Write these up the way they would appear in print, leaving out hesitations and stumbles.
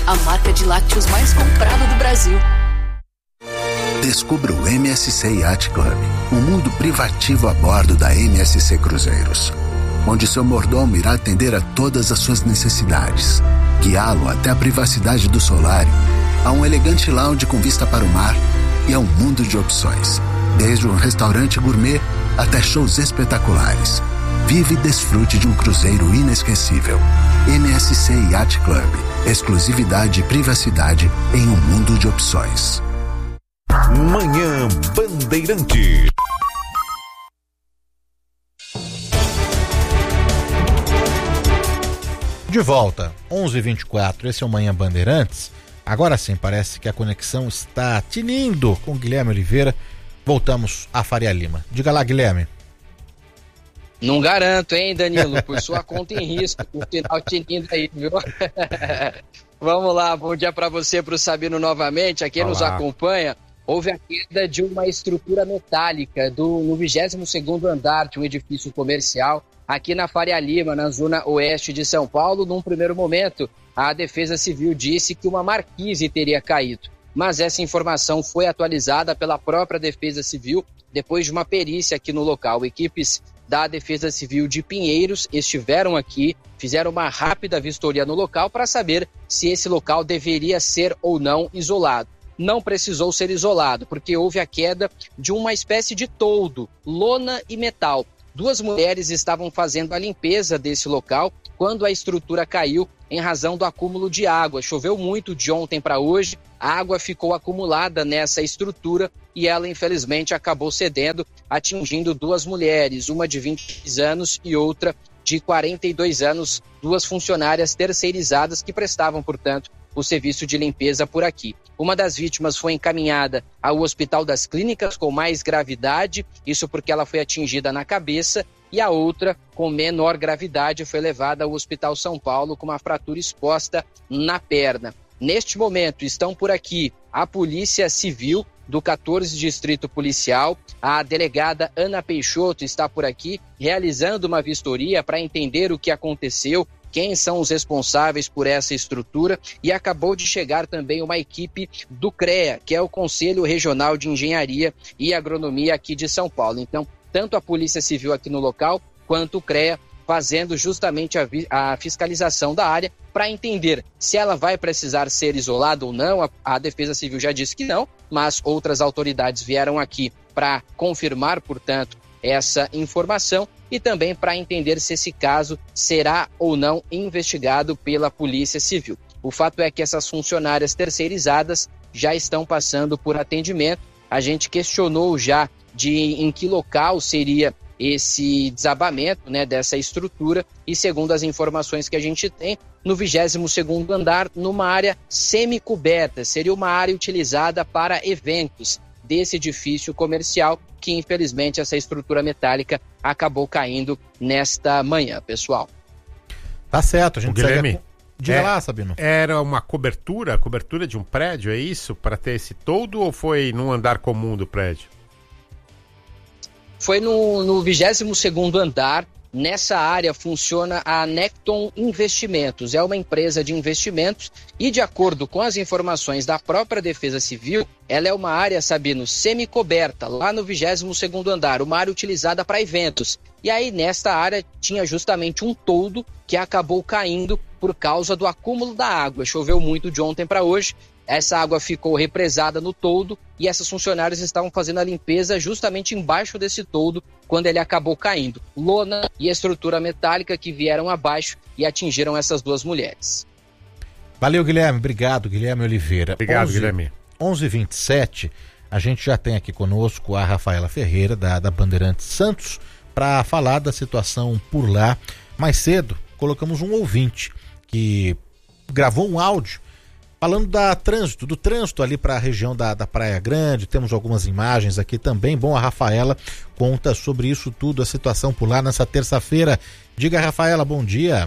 a marca de lácteos mais comprada do Brasil. Descubra o MSC Yacht Club, um mundo privativo a bordo da MSC Cruzeiros, onde seu mordomo irá atender a todas as suas necessidades, guiá-lo até a privacidade do solário, a um elegante lounge com vista para o mar e a um mundo de opções, desde um restaurante gourmet até shows espetaculares. Vive e desfrute de um cruzeiro inesquecível. MSC Yacht Club, exclusividade e privacidade em um mundo de opções. Manhã Bandeirante. De volta, 11h24, esse é o Manhã Bandeirantes. Agora sim, parece que a conexão está tinindo com Guilherme Oliveira. Voltamos a Faria Lima. Diga lá, Guilherme. Não garanto, hein, Danilo? Por sua conta em risco, por final tinindo aí, viu? Vamos lá, bom dia para você, para o Sabino novamente. A quem nos acompanha, houve a queda de uma estrutura metálica no 22º andar de um edifício comercial aqui na Faria Lima, na zona oeste de São Paulo. Num primeiro momento, a Defesa Civil disse que uma marquise teria caído, mas essa informação foi atualizada pela própria Defesa Civil depois de uma perícia aqui no local. Equipes da Defesa Civil de Pinheiros estiveram aqui, fizeram uma rápida vistoria no local para saber se esse local deveria ser ou não isolado. Não precisou ser isolado, porque houve a queda de uma espécie de toldo, lona e metal. Duas mulheres estavam fazendo a limpeza desse local quando a estrutura caiu em razão do acúmulo de água. Choveu muito de ontem para hoje, a água ficou acumulada nessa estrutura e ela, infelizmente, acabou cedendo, atingindo duas mulheres, uma de 26 anos e outra de 42 anos, duas funcionárias terceirizadas que prestavam, portanto, o serviço de limpeza por aqui. Uma das vítimas foi encaminhada ao Hospital das Clínicas com mais gravidade, isso porque ela foi atingida na cabeça, e a outra, com menor gravidade, foi levada ao Hospital São Paulo com uma fratura exposta na perna. Neste momento, estão por aqui a Polícia Civil do 14º Distrito Policial, a delegada Ana Peixoto está por aqui realizando uma vistoria para entender o que aconteceu, quem são os responsáveis por essa estrutura, e acabou de chegar também uma equipe do CREA, que é o Conselho Regional de Engenharia e Agronomia aqui de São Paulo. Então, tanto a Polícia Civil aqui no local, quanto o CREA, fazendo justamente a fiscalização da área para entender se ela vai precisar ser isolada ou não. A Defesa Civil já disse que não, mas outras autoridades vieram aqui para confirmar, portanto, essa informação e também para entender se esse caso será ou não investigado pela Polícia Civil. O fato é que essas funcionárias terceirizadas já estão passando por atendimento. A gente questionou já em que local seria esse desabamento, né, dessa estrutura, e segundo as informações que a gente tem, no 22º andar, numa área semi-coberta, seria uma área utilizada para eventos desse edifício comercial, que infelizmente essa estrutura metálica acabou caindo nesta manhã, pessoal. Tá certo, a gente Guilherme, diga lá, Sabino. Era uma cobertura de um prédio, é isso? Para ter esse toldo, ou foi num andar comum do prédio? Foi no 22º andar. Nessa área funciona a Necton Investimentos, é uma empresa de investimentos e, de acordo com as informações da própria Defesa Civil, ela é uma área, Sabino, semi-coberta, lá no 22º andar, uma área utilizada para eventos. E aí, nesta área, tinha justamente um toldo que acabou caindo por causa do acúmulo da água. Choveu muito de ontem para hoje. Essa água ficou represada no toldo e essas funcionárias estavam fazendo a limpeza justamente embaixo desse toldo quando ele acabou caindo. Lona e estrutura metálica que vieram abaixo e atingiram essas duas mulheres. Valeu, Guilherme. Obrigado, Guilherme Oliveira. Obrigado, Guilherme. 11h27, a gente já tem aqui conosco a Rafaela Ferreira, da Bandeirantes Santos, para falar da situação por lá. Mais cedo, colocamos um ouvinte que gravou um áudio falando do trânsito ali para a região da Praia Grande. Temos algumas imagens aqui também. Bom, a Rafaela conta sobre isso tudo, a situação por lá nessa terça-feira. Diga, Rafaela, bom dia.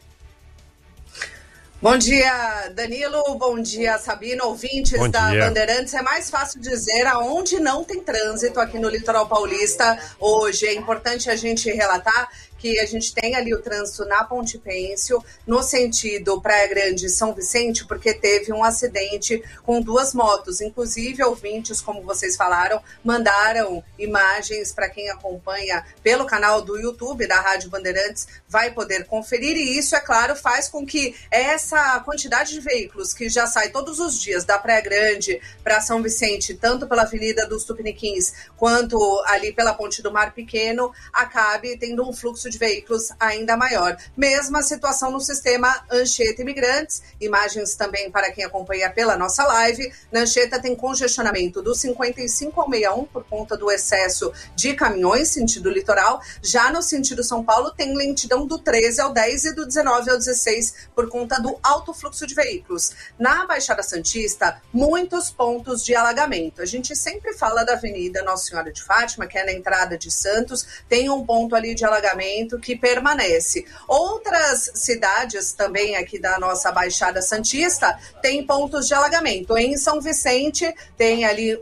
Bom dia, Danilo, bom dia, Sabino, ouvintes da Bandeirantes. É mais fácil dizer aonde não tem trânsito aqui no litoral paulista hoje. É importante a gente relatar que a gente tem ali o trânsito na Ponte Pêncil, no sentido Praia Grande e São Vicente, porque teve um acidente com 2 motos. Inclusive, ouvintes, como vocês falaram, mandaram imagens para quem acompanha pelo canal do YouTube da Rádio Bandeirantes, vai poder conferir, e isso, é claro, faz com que essa quantidade de veículos que já sai todos os dias da Praia Grande para São Vicente, tanto pela Avenida dos Tupiniquins, quanto ali pela Ponte do Mar Pequeno, acabe tendo um fluxo de veículos ainda maior. Mesma situação no sistema Anchieta Imigrantes, imagens também para quem acompanha pela nossa live. Na Anchieta tem congestionamento do 55 ao 61 por conta do excesso de caminhões, sentido litoral. Já no sentido São Paulo tem lentidão do 13 ao 10 e do 19 ao 16 por conta do alto fluxo de veículos. Na Baixada Santista, muitos pontos de alagamento. A gente sempre fala da Avenida Nossa Senhora de Fátima, que é na entrada de Santos, tem um ponto ali de alagamento que permanece. Outras cidades também aqui da nossa Baixada Santista tem pontos de alagamento. Em São Vicente tem ali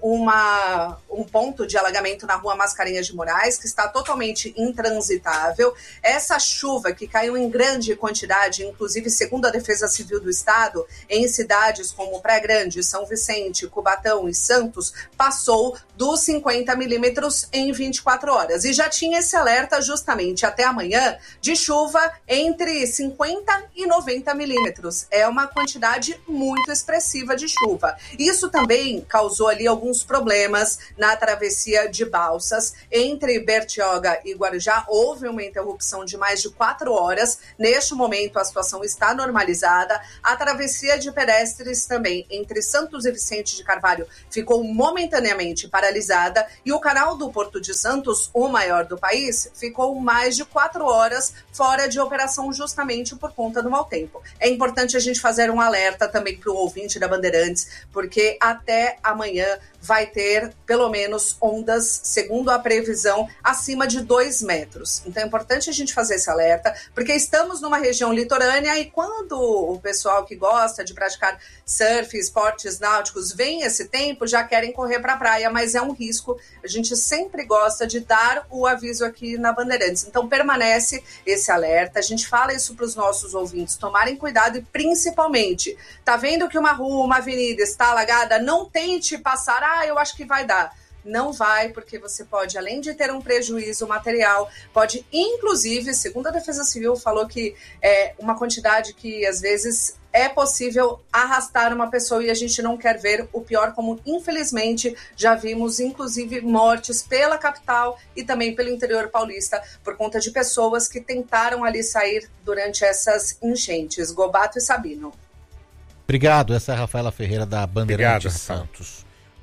um ponto de alagamento na Rua Mascarenhas de Moraes, que está totalmente intransitável. Essa chuva que caiu em grande quantidade, inclusive segundo a Defesa Civil do Estado, em cidades como Praia Grande, São Vicente, Cubatão e Santos, passou dos 50 milímetros em 24 horas. E já tinha esse alerta justamente até amanhã de chuva entre 50 e 90 milímetros. É uma quantidade muito expressiva de chuva. Isso também causou ali alguns problemas na travessia de Balsas. Entre Bertioga e Guarujá houve uma interrupção de mais de 4 horas. Neste momento a situação está normalizada. A travessia de pedestres também entre Santos e Vicente de Carvalho ficou momentaneamente paralisada, e o canal do Porto de Santos, o maior do país, ficou mais de 4 horas fora de operação justamente por conta do mau tempo. É importante a gente fazer um alerta também para o ouvinte da Bandeirantes, porque até amanhã vai ter pelo menos ondas, segundo a previsão, acima de 2 metros. Então é importante a gente fazer esse alerta, porque estamos numa região litorânea, e quando o pessoal que gosta de praticar surf, esportes náuticos, vem esse tempo, já querem correr para a praia, mas é um risco. A gente sempre gosta de dar o aviso aqui na Bandeirantes. Então permanece esse alerta, a gente fala isso para os nossos ouvintes tomarem cuidado, e principalmente, tá vendo que uma rua, uma avenida está alagada, não tente passar, eu acho que vai dar. Não vai, porque você pode, além de ter um prejuízo material, pode, inclusive, segundo a Defesa Civil, falou que é uma quantidade que, às vezes, é possível arrastar uma pessoa, e a gente não quer ver o pior, como, infelizmente, já vimos, inclusive, mortes pela capital e também pelo interior paulista, por conta de pessoas que tentaram ali sair durante essas enchentes. Gobato e Sabino. Obrigado, essa é a Rafaela Ferreira da Bandeirantes Santos.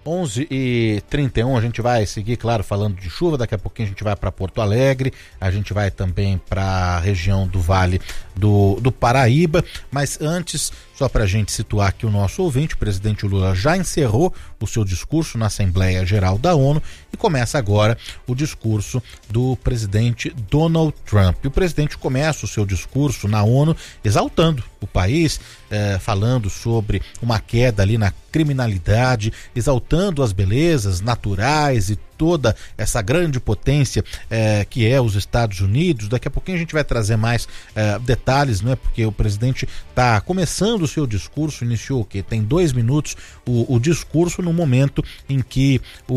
11h31, a gente vai seguir, claro, falando de chuva. Daqui a pouquinho a gente vai para Porto Alegre, a gente vai também para a região do Vale do Paraíba, mas antes, só para a gente situar aqui o nosso ouvinte, o presidente Lula já encerrou o seu discurso na Assembleia Geral da ONU e começa agora o discurso do presidente Donald Trump. E o presidente começa o seu discurso na ONU exaltando o país, falando sobre uma queda ali na criminalidade, exaltando as belezas naturais e toda essa grande potência que é os Estados Unidos. Daqui a pouquinho a gente vai trazer mais detalhes, não é? Porque o presidente está começando o seu discurso, iniciou o quê? Tem 2 minutos o discurso, no momento em que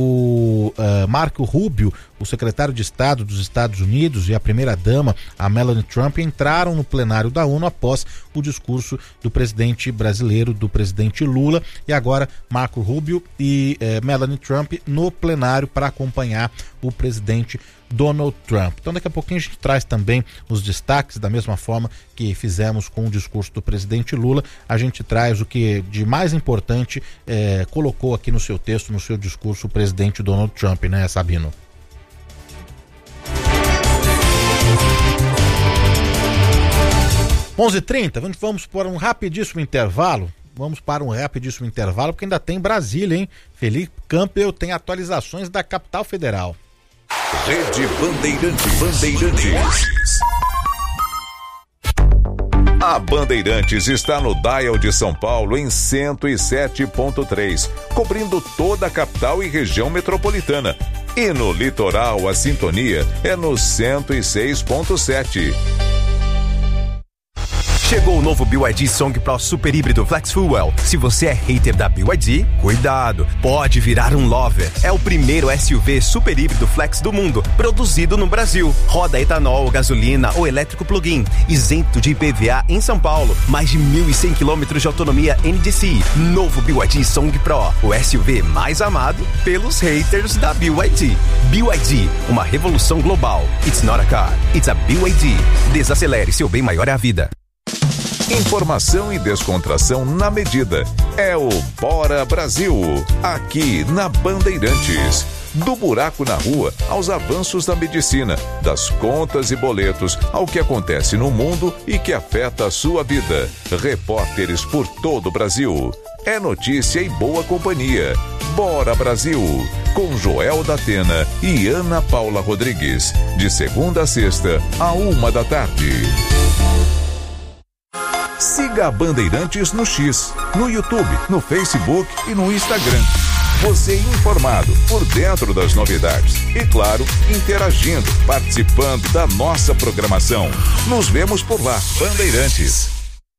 o Marco Rubio, o secretário de Estado dos Estados Unidos, e a primeira-dama, a Melania Trump, entraram no plenário da ONU após o discurso do presidente brasileiro, do presidente Lula, e agora Marco Rubio e Melania Trump no plenário para acompanhar o presidente Donald Trump. Então daqui a pouquinho a gente traz também os destaques, da mesma forma que fizemos com o discurso do presidente Lula, a gente traz o que de mais importante colocou aqui no seu texto, no seu discurso, o presidente Donald Trump, né, Sabino? Às 11h30, vamos para um rapidíssimo intervalo. Porque ainda tem Brasília, hein? Felipe Campbell tem atualizações da capital federal. Rede Bandeirantes. A Bandeirantes está no dial de São Paulo em 107.3, cobrindo toda a capital e região metropolitana. E no litoral, a sintonia é no 106.7. Chegou o novo BYD Song Pro Super Híbrido Flex Fuel. Se você é hater da BYD, cuidado, pode virar um lover. É o primeiro SUV super híbrido flex do mundo, produzido no Brasil. Roda etanol, gasolina ou elétrico plug-in, isento de IPVA em São Paulo. Mais de 1.100 km de autonomia NDCi. Novo BYD Song Pro, o SUV mais amado pelos haters da BYD. BYD, uma revolução global. It's not a car, it's a BYD. Desacelere, seu bem maior é a vida. Informação e descontração na medida. É o Bora Brasil, aqui na Bandeirantes. Do buraco na rua aos avanços da medicina, das contas e boletos ao que acontece no mundo e que afeta a sua vida. Repórteres por todo o Brasil. É notícia e boa companhia. Bora Brasil, com Joel da Atena e Ana Paula Rodrigues. De segunda a sexta, à 13h. Siga a Bandeirantes no X, no YouTube, no Facebook e no Instagram. Você informado, por dentro das novidades. E claro, interagindo, participando da nossa programação. Nos vemos por lá, Bandeirantes.